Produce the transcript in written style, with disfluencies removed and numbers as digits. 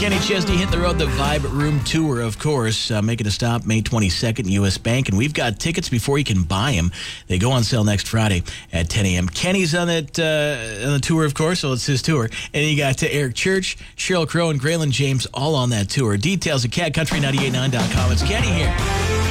Kenny Chesney hitting the road, the Vibe Room Tour, of course, making a stop May 22nd, U.S. Bank. And we've got tickets before you can buy them. They go on sale next Friday at 10 a.m. Kenny's on it on the tour, of course, so it's his tour. And you got Eric Church, Sheryl Crow, and Graylin James all on that tour. Details at catcountry989.com. It's Kenny here.